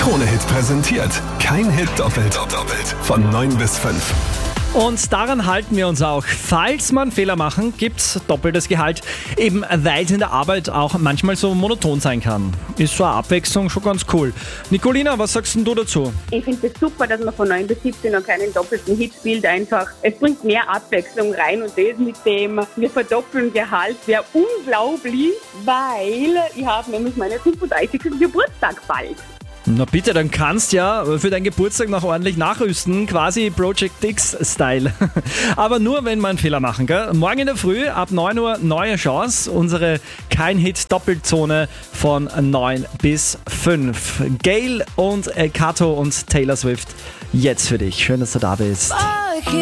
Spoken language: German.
Krone-Hit präsentiert. Kein Hit doppelt. Von 9 bis 5. Und daran halten wir uns auch. Falls man Fehler machen, gibt's doppeltes Gehalt. Eben weil es in der Arbeit auch manchmal so monoton sein kann. Ist so eine Abwechslung schon ganz cool. Nicolina, was sagst denn du dazu? Ich finde es super, dass man von 9 bis 17 noch keinen doppelten Hit spielt. Einfach, es bringt mehr Abwechslung rein und das mit dem, wir verdoppeln Gehalt, wäre unglaublich, weil ich habe nämlich meinen 35. Geburtstag bald. Na bitte, dann kannst ja für deinen Geburtstag noch ordentlich nachrüsten, quasi Project X-Style. Aber nur, wenn man einen Fehler machen, gell? Morgen in der Früh ab 9 Uhr neue Chance, unsere Kein-Hit-Doppelzone von 9 bis 5. Gail und Kato und Taylor Swift jetzt für dich. Schön, dass du da bist.